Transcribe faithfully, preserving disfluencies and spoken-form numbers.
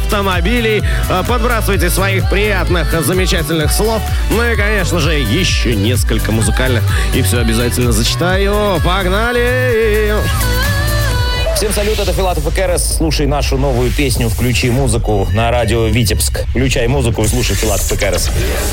автомобилей. Подбрасывайте своих приятных, замечательных слов. Ну и, конечно же, еще несколько музыкальных. И все обязательно зачитаю. Погнали! Всем салют, это Филатов и Керес. Слушай нашу новую песню «Включи музыку» на радио Витебск. Включай музыку и слушай Филатов и Керес.